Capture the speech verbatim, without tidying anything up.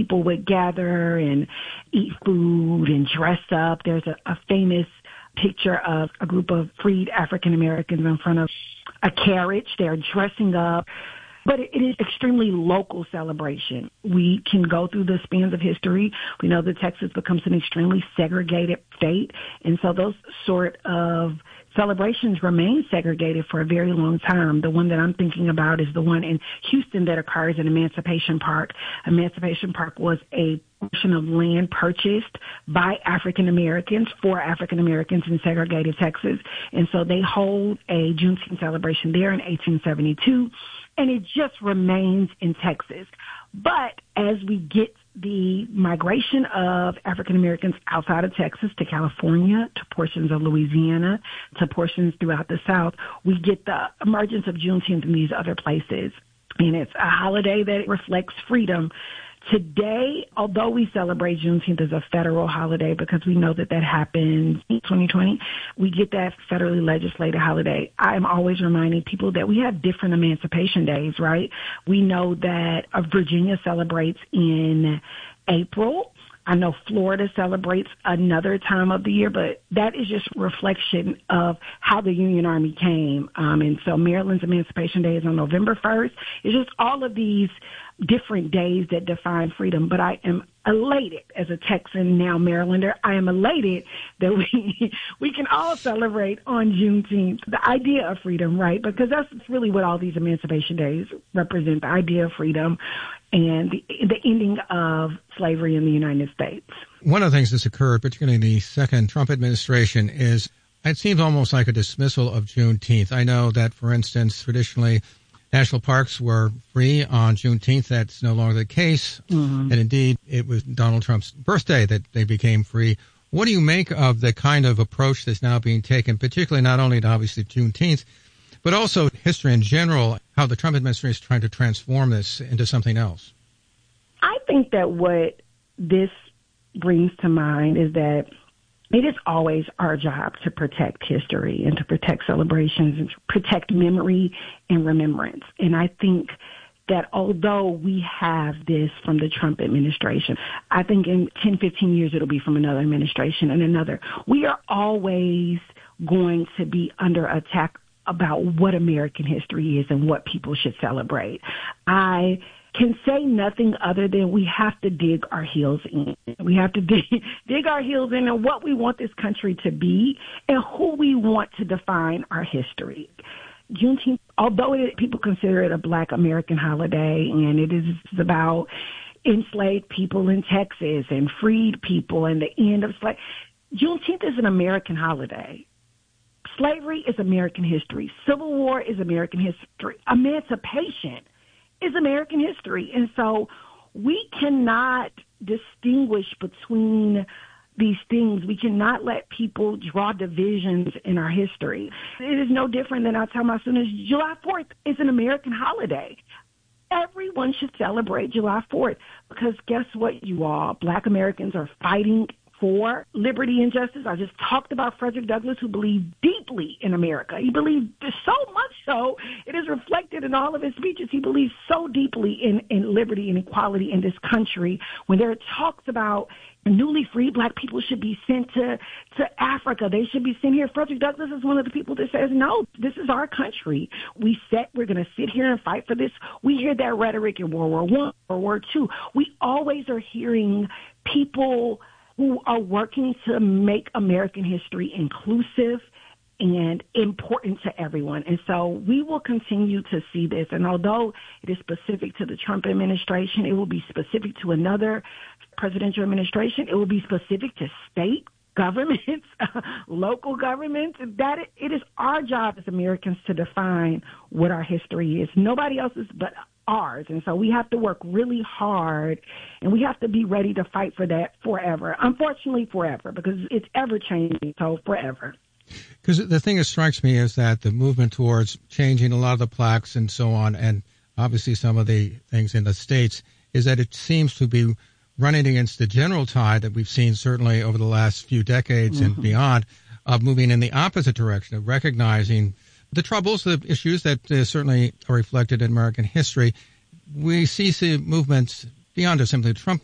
people would gather and eat food and dress up. There's a, a famous picture of a group of freed African Americans in front of a carriage. They're dressing up. But it is extremely local celebration. We can go through the spans of history. We know that Texas becomes an extremely segregated state. And so those sort of celebrations remain segregated for a very long time. The one that I'm thinking about is the one in Houston that occurs in Emancipation Park. Emancipation Park was a portion of land purchased by African Americans for African Americans in segregated Texas. And so they hold a Juneteenth celebration there in eighteen seventy-two. And it just remains in Texas. But as we get the migration of African Americans outside of Texas to California, to portions of Louisiana, to portions throughout the South, we get the emergence of Juneteenth in these other places. And it's a holiday that reflects freedom. Today, although we celebrate Juneteenth as a federal holiday because we know that that happened in twenty twenty, we get that federally legislated holiday. I'm always reminding people that we have different emancipation days, right? We know that uh, Virginia celebrates in April. I know Florida celebrates another time of the year, but that is just a reflection of how the Union Army came. Um, and so Maryland's Emancipation Day is on November first. It's just all of these different days that define freedom. But I am elated as a Texan, now Marylander. I am elated that we we can all celebrate on Juneteenth, the idea of freedom, right? Because that's really what all these Emancipation Days represent, the idea of freedom and the, the ending of slavery in the United States. One of the things that's occurred, particularly in the second Trump administration, is it seems almost like a dismissal of Juneteenth. I know that, for instance, traditionally, national parks were free on Juneteenth. That's no longer the case. Mm-hmm. And indeed, it was Donald Trump's birthday that they became free. What do you make of the kind of approach that's now being taken, particularly not only to obviously Juneteenth, but also history in general, how the Trump administration is trying to transform this into something else? I think that what this brings to mind is that it is always our job to protect history and to protect celebrations and to protect memory and remembrance. And I think that although we have this from the Trump administration, I think in ten, fifteen years it'll be from another administration and another. We are always going to be under attack about what American history is and what people should celebrate. I can say nothing other than we have to dig our heels in. We have to dig, dig our heels in on what we want this country to be and who we want to define our history. Juneteenth, although it, people consider it a Black American holiday, and it is about enslaved people in Texas and freed people and the end of slavery, Juneteenth is an American holiday. Slavery is American history. Civil War is American history. Emancipation is American history. And so we cannot distinguish between these things. We cannot let people draw divisions in our history. It is no different than I tell my students, July fourth is an American holiday. Everyone should celebrate July fourth because guess what, you all? Black Americans are fighting for liberty and justice. I just talked about Frederick Douglass, who believed deeply in America. He believed so much so, it is reflected in all of his speeches. He believed so deeply in, in liberty and equality in this country. When there are talks about newly freed Black people should be sent to, to Africa, they should be sent here, Frederick Douglass is one of the people that says, no, this is our country. We said we're going to sit here and fight for this. We hear that rhetoric in World War One, World War Two. We always are hearing people who are working to make American history inclusive and important to everyone. And so we will continue to see this. And although it is specific to the Trump administration, it will be specific to another presidential administration. It will be specific to state governments, local governments. That it, it is our job as Americans to define what our history is. Nobody else's but ours. And so we have to work really hard, and we have to be ready to fight for that forever. Unfortunately, forever, because it's ever changing, so forever. Because the thing that strikes me is that the movement towards changing a lot of the plaques and so on, and obviously some of the things in the states, is that it seems to be running against the general tide that we've seen certainly over the last few decades mm-hmm. and beyond, of moving in the opposite direction, of recognizing the troubles, the issues that uh, certainly are reflected in American history. We see the movements beyond just simply the Trump